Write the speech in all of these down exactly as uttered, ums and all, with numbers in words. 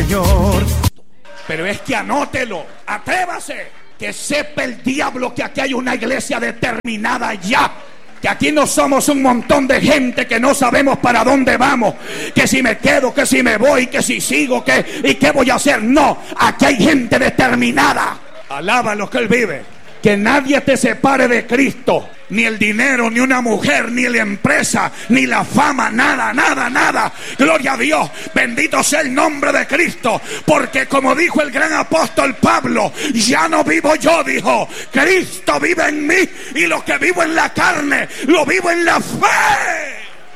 Señor. Pero es que anótelo, atrévase, que sepa el diablo que aquí hay una iglesia determinada ya. Que aquí no somos un montón de gente que no sabemos para dónde vamos, que si me quedo, que si me voy, que si sigo, que y qué voy a hacer. No, aquí hay gente determinada. Alaba lo que Él vive. Que nadie te separe de Cristo. Ni el dinero, ni una mujer, ni la empresa, ni la fama, nada, nada, nada. Gloria a Dios, bendito sea el nombre de Cristo. Porque como dijo el gran apóstol Pablo, ya no vivo yo, dijo, Cristo vive en mí. Y lo que vivo en la carne, lo vivo en la fe.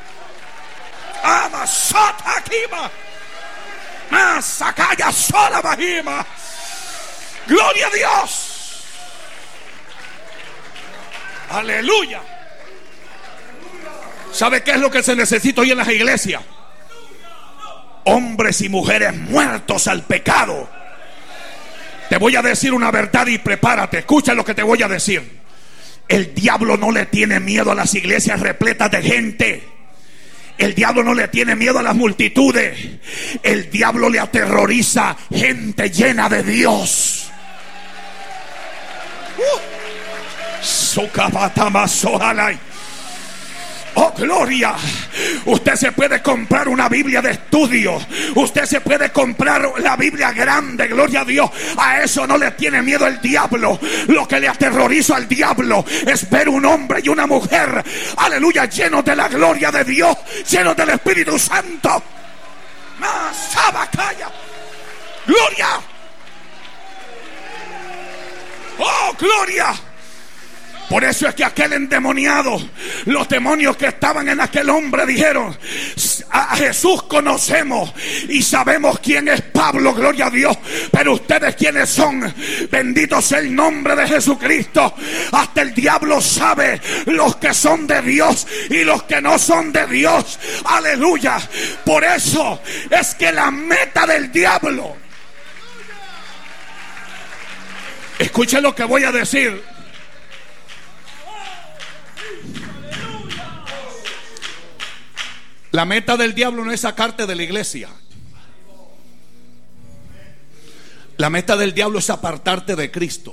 Amasota Kima, Masacaya sola Bahima. Gloria a Dios. Aleluya. ¿Sabe qué es lo que se necesita hoy en las iglesias? Hombres y mujeres muertos al pecado. Te voy a decir una verdad y prepárate. Escucha lo que te voy a decir. El diablo no le tiene miedo a las iglesias repletas de gente. El diablo no le tiene miedo a las multitudes. El diablo le aterroriza gente llena de Dios. Uh. Oh, gloria. Usted se puede comprar una Biblia de estudio. Usted se puede comprar la Biblia grande. Gloria a Dios. A eso no le tiene miedo el diablo. Lo que le aterroriza al diablo es ver un hombre y una mujer, aleluya, llenos de la gloria de Dios, llenos del Espíritu Santo. Masabacaya. Gloria. Oh, gloria. Por eso es que aquel endemoniado, los demonios que estaban en aquel hombre dijeron: a Jesús conocemos y sabemos quién es Pablo, gloria a Dios, pero ustedes quiénes son. Bendito sea el nombre de Jesucristo. Hasta el diablo sabe los que son de Dios y los que no son de Dios. Aleluya. Por eso es que la meta del diablo, escuchen lo que voy a decir. La meta del diablo no es sacarte de la iglesia. La meta del diablo es apartarte de Cristo.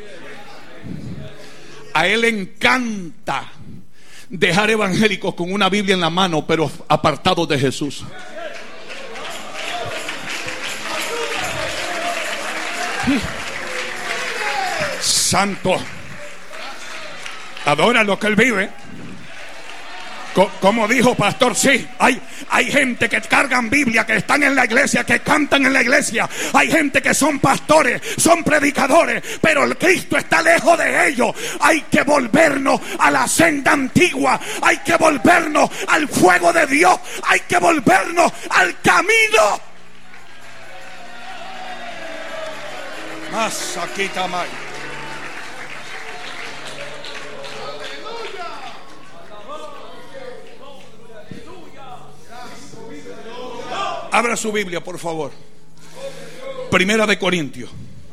A él le encanta dejar evangélicos con una Biblia en la mano, pero apartados de Jesús. Santo. Adora lo que Él vive. Como dijo pastor, sí, hay, hay gente que cargan Biblia, que están en la iglesia, que cantan en la iglesia. Hay gente que son pastores, son predicadores, pero el Cristo está lejos de ellos. Hay que volvernos a la senda antigua. Hay que volvernos al fuego de Dios. Hay que volvernos al camino. Más aquí tamaño. Abra su Biblia, por favor. Primera de Corintios.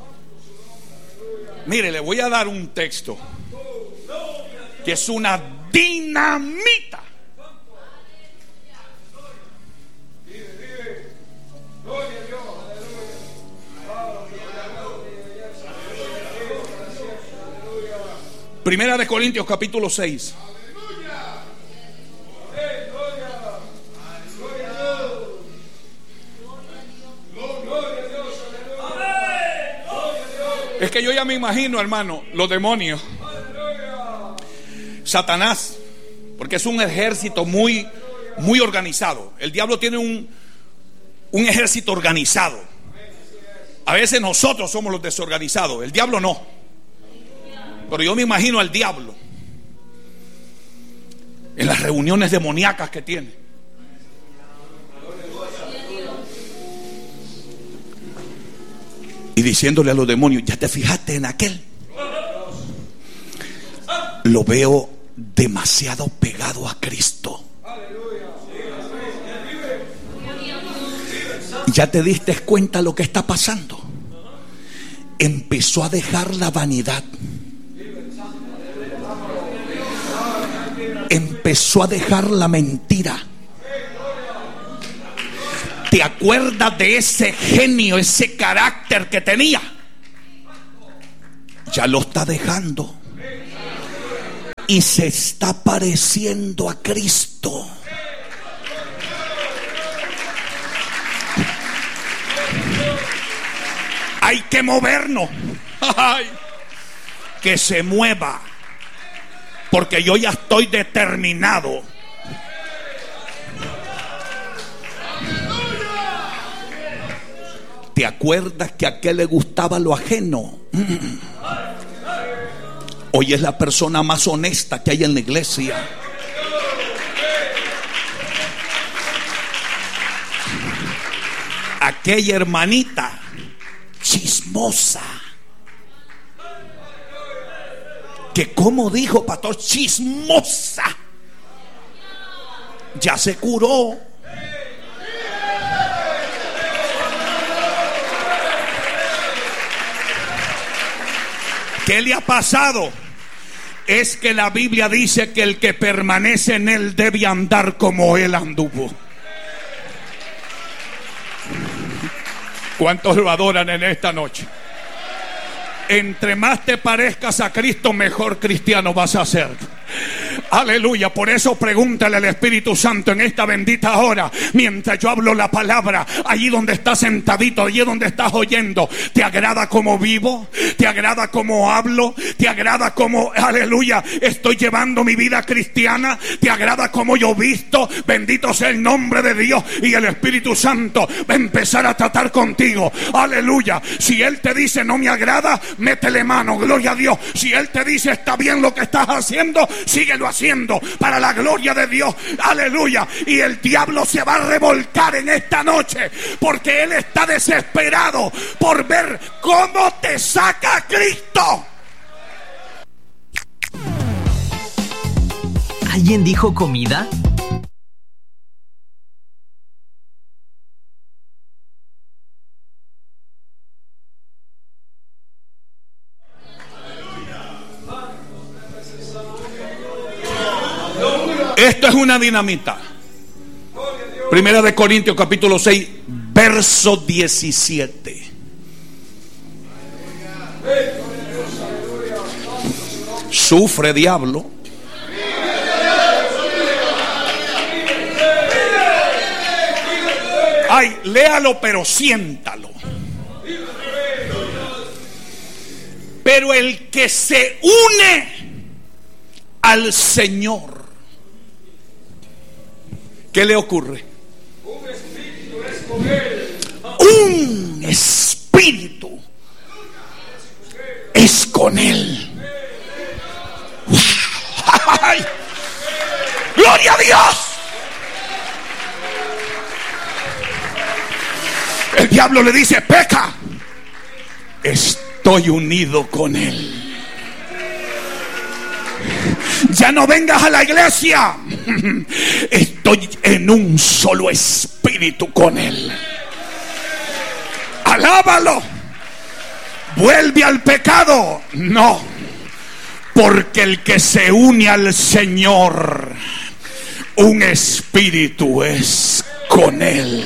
Mire, le voy a dar un texto que es una dinamita. Primera de Corintios, capítulo seis. Es que yo ya me imagino, hermano, los demonios, Satanás, porque es un ejército muy, muy organizado. El diablo tiene un, un ejército organizado. A veces nosotros somos los desorganizados, el diablo no. Pero yo me imagino al diablo en las reuniones demoníacas que tiene. Y diciéndole a los demonios: ¿ya te fijaste en aquel? Lo veo demasiado pegado a Cristo. ¿Ya te diste cuenta lo que está pasando? Empezó a dejar la vanidad. Empezó a dejar la mentira. ¿Te acuerdas de ese genio, ese carácter que tenía? Ya lo está dejando y se está pareciendo a Cristo. Hay que movernos. Ay, que se mueva, porque yo ya estoy determinado. ¿Te acuerdas que a aquel le gustaba lo ajeno? Mm. Hoy es la persona más honesta que hay en la iglesia. Aquella hermanita chismosa, que como dijo pastor, chismosa, ya se curó. ¿Qué le ha pasado? Es que la Biblia dice que el que permanece en él debe andar como él anduvo. ¿Cuántos lo adoran en esta noche? Entre más te parezcas a Cristo, mejor cristiano vas a ser. Aleluya. Por eso pregúntale al Espíritu Santo en esta bendita hora, mientras yo hablo la palabra, allí donde estás sentadito, allí donde estás oyendo, ¿te agrada cómo vivo? ¿Te agrada cómo hablo? ¿Te agrada cómo, aleluya, estoy llevando mi vida cristiana? ¿Te agrada cómo yo visto? Bendito sea el nombre de Dios. Y el Espíritu Santo va a empezar a tratar contigo. Aleluya. Si Él te dice no me agrada, métele mano, gloria a Dios. Si Él te dice está bien lo que estás haciendo, síguelo haciendo para la gloria de Dios. Aleluya. Y el diablo se va a revolcar en esta noche, porque él está desesperado por ver cómo te saca Cristo. ¿Alguien dijo comida? Esto es una dinamita. Primera de Corintios capítulo seis, verso diecisiete. Sufre, diablo. Ay, léalo, pero siéntalo. Pero el que se une al Señor, ¿qué le ocurre? Un espíritu es con él. Un espíritu es con él. ¡Ay! ¡Gloria a Dios! El diablo le dice, peca. Estoy unido con él. Ya no vengas a la iglesia. Estoy en un solo espíritu con él. Alábalo. Vuelve al pecado. No, porque el que se une al Señor, un espíritu es con él.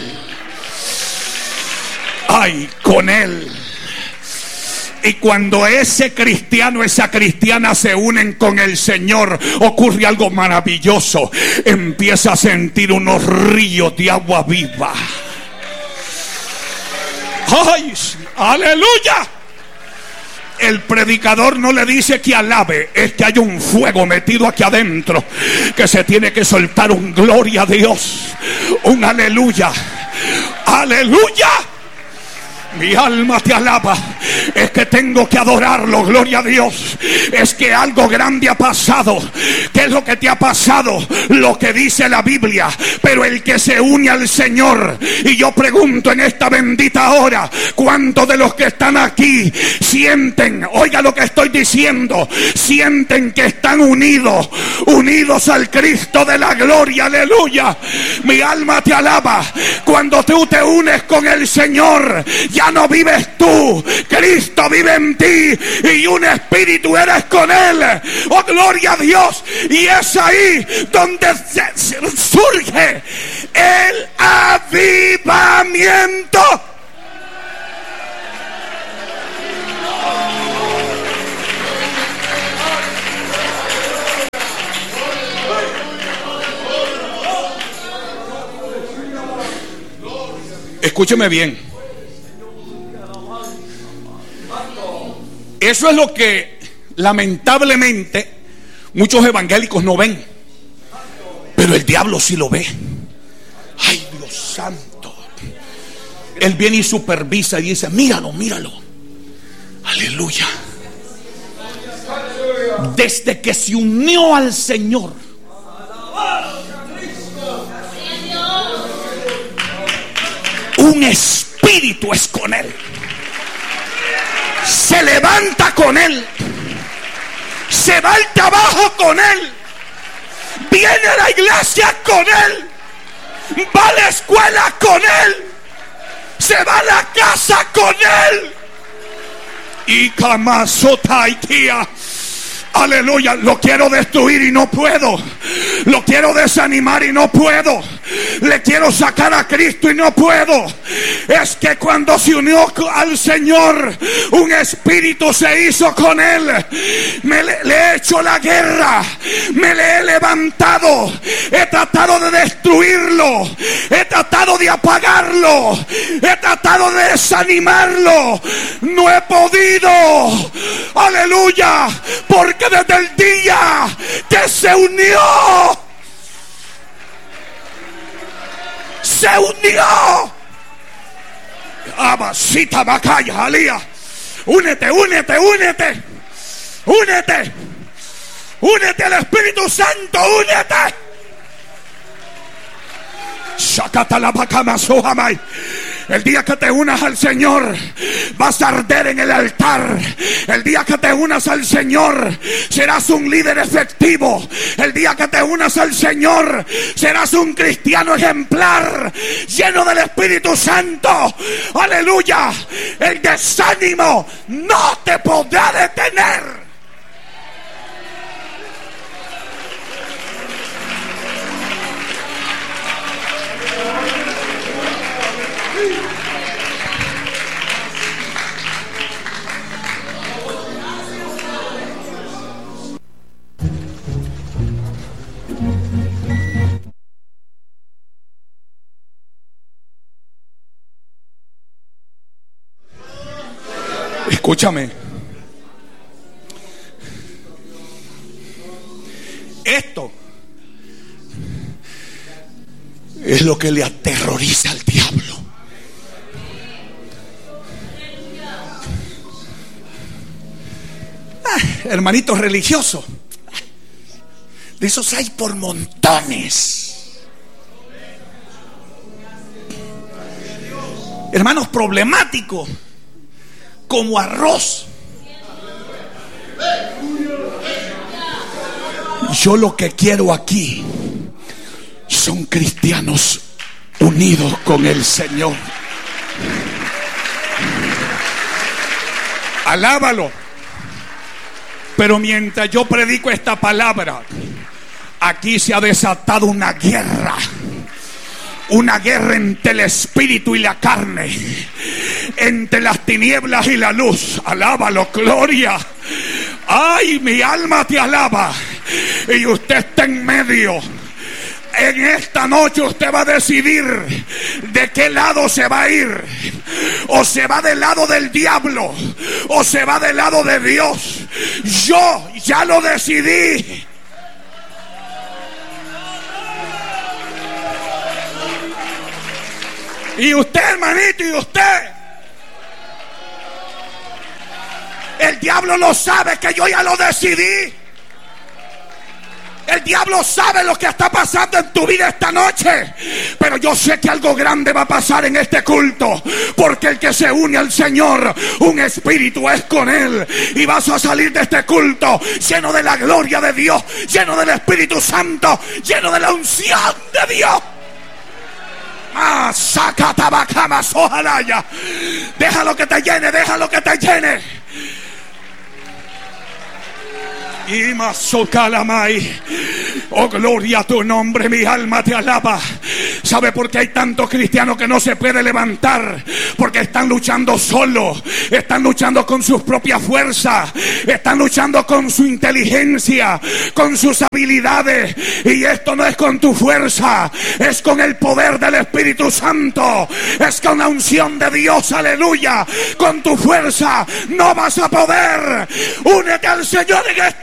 Ay, con él. Y cuando ese cristiano, esa cristiana se unen con el Señor, ocurre algo maravilloso. Empieza a sentir unos ríos de agua viva. ¡Ay! ¡Aleluya! El predicador no le dice que alabe, es que hay un fuego metido aquí adentro, que se tiene que soltar un gloria a Dios, un aleluya. ¡Aleluya! Mi alma te alaba. Es que tengo que adorarlo, gloria a Dios. Es que algo grande ha pasado. ¿Qué es lo que te ha pasado? Lo que dice la Biblia. Pero el que se une al Señor, y yo pregunto en esta bendita hora, ¿cuántos de los que están aquí sienten, oiga lo que estoy diciendo, sienten que están unidos, unidos al Cristo de la gloria? Aleluya. Mi alma te alaba. Cuando tú te unes con el Señor, ya no vives tú, Cristo vive en ti, y un espíritu eres con él. Oh, gloria a Dios. Y es ahí donde surge el avivamiento. Escúcheme bien. Eso es lo que lamentablemente muchos evangélicos no ven, pero el diablo sí lo ve. Ay, Dios santo. Él viene y supervisa y dice: míralo, míralo. Aleluya. Desde que se unió al Señor, un espíritu es con él. Se levanta con él, se va al trabajo con él, viene a la iglesia con él, va a la escuela con él, se va a la casa con él. Y Kamasotaitia. Aleluya, lo quiero destruir y no puedo. Lo quiero desanimar y no puedo. Le quiero sacar a Cristo y no puedo. Es que cuando se unió al Señor, un espíritu se hizo con él. Me le, le he hecho la guerra, me le he levantado, he tratado de destruirlo, he tratado de apagarlo, he tratado de desanimarlo. No he podido. Aleluya, porque desde el día que se unió, se unió. Abasita Bacaya, Alía. Únete, únete, únete. Únete. Únete al Espíritu Santo, únete. Shakatalabakamasohamai. El día que te unas al Señor, vas a arder en el altar. El día que te unas al Señor, serás un líder efectivo. El día que te unas al Señor, serás un cristiano ejemplar, lleno del Espíritu Santo. Aleluya. El desánimo no te podrá detener. Escúchame. Esto es lo que le aterroriza al diablo. Ah, hermanitos religiosos, de esos hay por montones. Hermanos problemáticos como arroz. Yo lo que quiero aquí son cristianos unidos con el Señor. Alábalo. Pero mientras yo predico esta palabra, aquí se ha desatado una guerra. Una guerra entre el espíritu y la carne, entre las tinieblas y la luz. Alábalo, gloria. Ay, mi alma te alaba. Y usted está en medio. En esta noche usted va a decidir de qué lado se va a ir. O se va del lado del diablo, o se va del lado de Dios. Yo ya lo decidí. Y usted, hermanito, y usted. El diablo lo sabe, que yo ya lo decidí. El diablo sabe lo que está pasando en tu vida esta noche. Pero yo sé que algo grande va a pasar en este culto. Porque el que se une al Señor, un espíritu es con él. Y vas a salir de este culto lleno de la gloria de Dios, lleno del Espíritu Santo, lleno de la unción de Dios. Ah, saca tabacamas, ojalá ya. Déjalo que te llene, déjalo que te llene. Y más socalamai. Oh, gloria a tu nombre, mi alma te alaba. ¿Sabe por qué hay tantos cristianos que no se pueden levantar? Porque están luchando solos, están luchando con sus propias fuerzas, están luchando con su inteligencia, con sus habilidades. Y esto no es con tu fuerza, es con el poder del Espíritu Santo, es con la unción de Dios, aleluya. Con tu fuerza no vas a poder. Únete al Señor en esta